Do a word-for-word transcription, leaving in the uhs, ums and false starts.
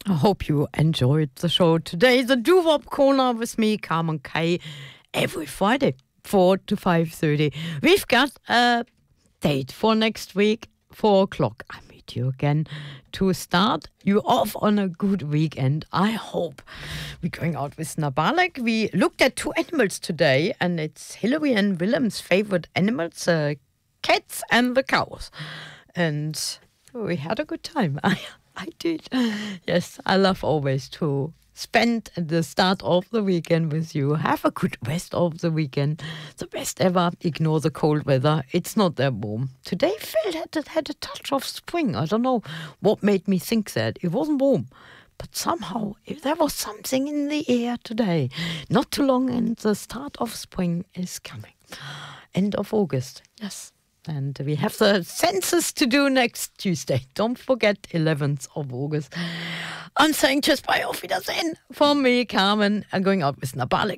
I hope you enjoyed the show today. The Doo-Wop Corner with me, Carmen Kay, every Friday, four to five thirty. We've got a date for next week, four o'clock. I meet you again to start you off on a good weekend. I hope. We're going out with Nabalek. We looked at two animals today, and it's Hillary and Willem's favorite animals, uh, cats and the cows. And we had a good time. I I did. Yes, I love always to spend the start of the weekend with you. Have a good rest of the weekend. The best ever. Ignore the cold weather. It's not that warm. Today felt that it had a touch of spring. I don't know what made me think that. It wasn't warm. But somehow if there was something in the air today. Not too long and the start of spring is coming. End of August. Yes. And we have the census to do next Tuesday. Don't forget, eleventh of August. I'm saying just bye, auf Wiedersehen. From me, Carmen. I'm going out with Nabalek.